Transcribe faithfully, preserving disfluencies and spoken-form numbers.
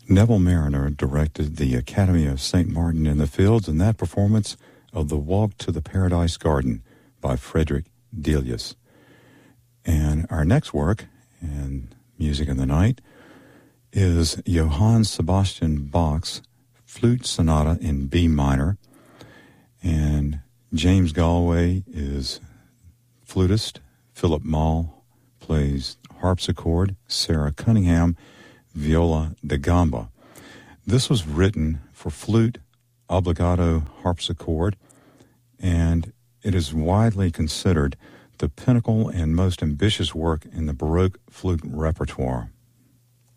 Neville Mariner directed the Academy of Saint Martin in the Fields in that performance of The Walk to the Paradise Garden by Frederick Delius. And our next work, and Music in the Night, is Johann Sebastian Bach's Flute Sonata in B minor. And James Galway is flutist, Philip Mall plays harpsichord, Sarah Cunningham viola da gamba. This was written for flute, obligato harpsichord, and it is widely considered the pinnacle and most ambitious work in the Baroque flute repertoire.